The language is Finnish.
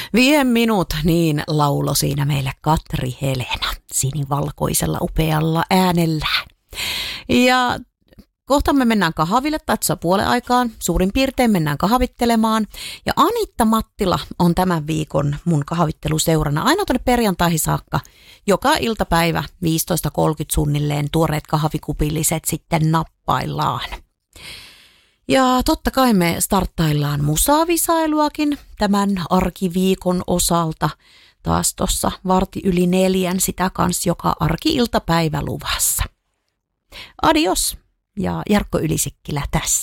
Vie minut, niin laulo siinä meille Katri Helena sinivalkoisella upealla äänellä. Ja kohta me mennään kahville, tai puolen aikaan. Suurin piirtein mennään kahvittelemaan. Ja Anitta Mattila on tämän viikon mun kahvitteluseurana aina tuonne perjantaihin saakka. Joka iltapäivä 15.30 suunnilleen tuoreet kahvikupilliset sitten nappaillaan. Ja totta kai me starttaillaan musavisailuakin tämän arkiviikon osalta. Taas tuossa 3:45 sitä kans joka arki-iltapäivä luvassa. Adios ja Jarkko Ylisikkilä tässä.